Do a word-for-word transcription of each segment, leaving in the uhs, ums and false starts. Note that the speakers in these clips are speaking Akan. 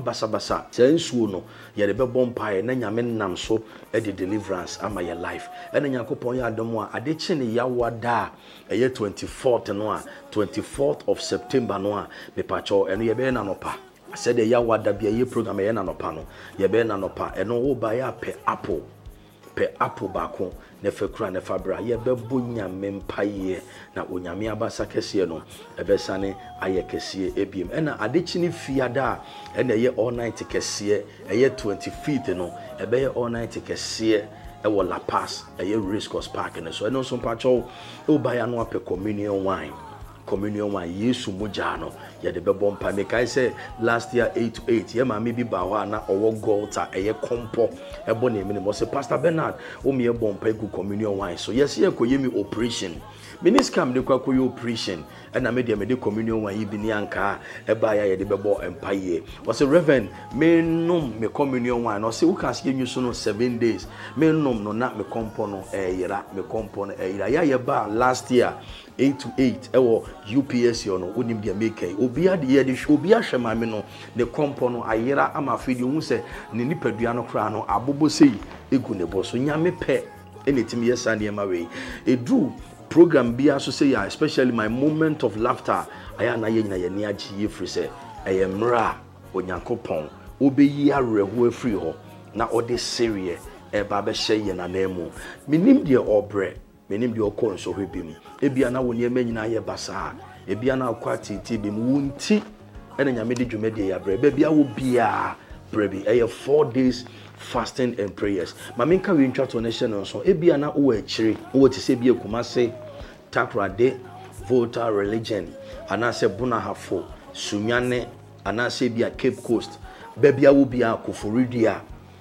basa basa sensuo no ye de bebɔ mpae na nyame nam so e de deliverance ama your life ene Nyankopɔn ya adom a ade chi ne yawada eye twenty-fourth no a twenty-fourth of September no a me pacho eno ye be na nopa said the yawada bia ye program ye na nopa no ye be na nopa eno wo ba ya pe apple pe apple bako ne fekura ne fabra ye bebo nyame mpaye na onyame abasa kese no ebesane aye kese ebiem ena adechi ne fiada ena ye all night kese eye twenty-fifth no ebe ye all night kese e wo La Paz eye Race Course Park ne so eno so pacho e ba ya no ape communion wine communion wine Yesu moja no ye de bebo mpa me kai say last year eight to eight ye ma me bi ba ho na owo Golta eye kompo ebo na emi mo say Pastor Bernard o me e bompa egu communion wine so yes ye koye mi operation miniscam de kwa koye operation na me de me de communion wine bi ni anka e ba ya ye de bebo empaye o say Reverend me nom me communion wine no say wo ka se nyu so no seven days me nom no na me kompo no e yira me kompo no e yira ya ye ba last year eight to eight ewo U P S no onim dia make obi ade ye de obi ahwema me no ne kompo no ayira ama fidi hu se ne nipadua no kra no abobo sei egu ne bo so nyame pe enetim yesa ne ma we edu program bia so say especially my moment of laughter aya na ye nyina ye ne agi ye free se eye mra onyankopon obeyi areho afri ho na ode serie e ba be hye ye na nemu minim de obre menim de okon so hwebim ebia na woni ema nyina ye basa ebia na akwa titi bim wunti ena nyame de dwumade ya bre bia wo bia brebi eye four days fasting and prayers maminka we ntwa to nation no so ebia na wo akire wo ti se bia Kumase Takrade Volta Religion anase Bunahafo Sunyane anase bia Cape Coast bia wo bia Koforidua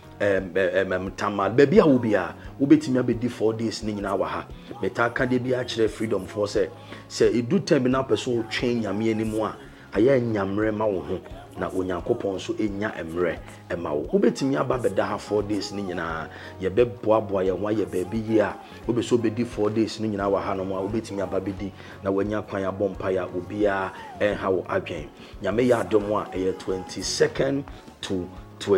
em em tamal bebia wo bia wo betimi abedi four days ni nyina wa ha metaka de bia kire freedom for say say edu terminal person twen nyame animu a aya nyamre ma wo ho na onyankopon so enya emre ema wo wo betimi aba beda ha four days ni nyina ye beboaboa ye ho ye baabi yi a wo be so bedi four days ni nyina wa ha no mo wo betimi aba bedi na wanya kwan ya bompa ya obia enha wo adwen nyame ya adom a eye twenty-second to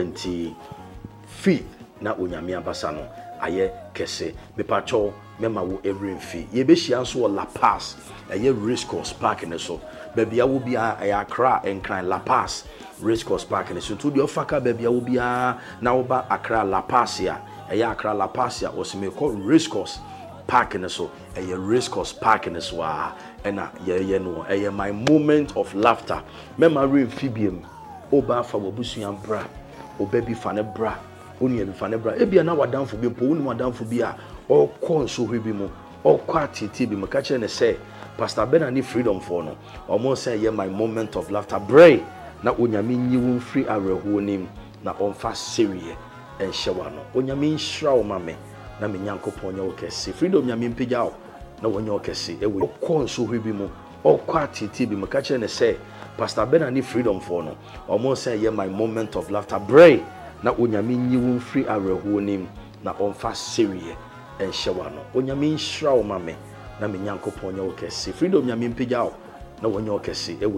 twenty-fifth na onyame abasa no aye kese bepacho mema wo every mfi ye be hia so La Paz aye Race Course Park ne so bebia wo bia aye Accra enkran La Paz Race Course Park ne so to de ofaka bebia wo bia na wo ba Accra La Paz ya aye Accra La Paz ya osime call Race Course Park ne so aye Race Course Park ne so a ena ye ye no aye my moment of laughter mema remfi biem oba fa wo busuan bra obabi fa ne bra oni ebi fa ne bra ebia na wadanfo bi po oni wadanfo bi a o kon so hwe bi mu o kwa titi bi mu ka kire ne say Pastor Bernard ni freedom for no omo say ye my moment of laughter bray na onyame nyi wo free areho nim na onfa serie en hyewa no onyame nhira o mame na me Nyankopon nya wo kese freedom nyame mpegya o na wonya wo kese ewe o kon so hwe bi mu o kwa titi bi mu ka kire ne say Pastor Bernard ni freedom for no omo say ye my moment of laughter bray na onyame nyi wo free areho nim na onfa serie en hyewa no onyame nhira o mame na me Nyankopon nya wo kese freedom nyame mpegya o na wonya wo kese ewe